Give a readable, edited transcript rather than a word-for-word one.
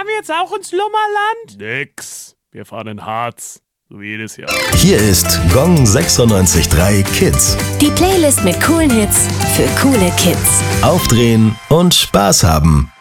fahren wir jetzt auch ins Lummerland? Nix. Wir fahren in Harz. So wie jedes Jahr. Hier ist Gong 96.3 Kids. Die Playlist mit coolen Hits für coole Kids. Aufdrehen und Spaß haben.